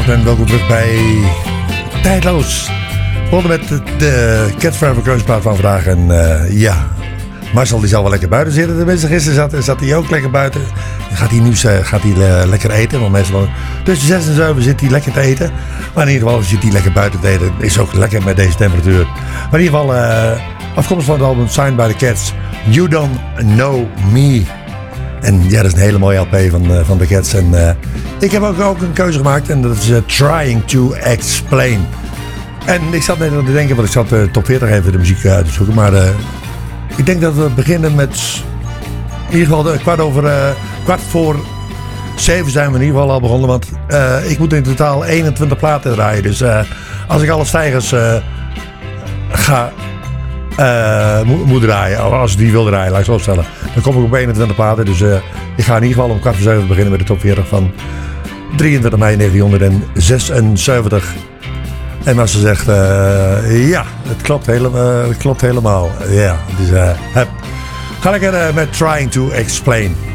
Goedenavond en welkom terug bij Tijdloos. We begonnen met de Cat Forever Keuzeplaat van vandaag. En Marcel die zal wel lekker buiten zitten. Tenminste, gisteren zat hij ook lekker buiten. Gaat hij lekker eten. Want meestal tussen 6 en 7 zit hij lekker te eten. Maar in ieder geval zit hij lekker buiten te eten. Is ook lekker met deze temperatuur. Maar in ieder geval afkomstig van het album Signed by the Cats. You Don't Know Me. En ja, dat is een hele mooie LP van de Cats. En ik heb ook een keuze gemaakt. En dat is Trying to Explain. En ik zat net aan te denken, want ik zat top 40 even de muziek uit te zoeken. Maar ik denk dat we beginnen met... In ieder geval kwart voor 7 zijn we in ieder geval al begonnen. Want ik moet in totaal 21 platen draaien. Dus als ik alle stijgers moet draaien, als ik die wil draaien, laat ik het zo opstellen, dan kom ik op 21 platen. Dus ik ga in ieder geval om kwart voor 7 beginnen met de top 40 van 23 mei 1976. En als ze zegt, ja, het klopt helemaal. Ja, dus ga lekker met Trying to Explain.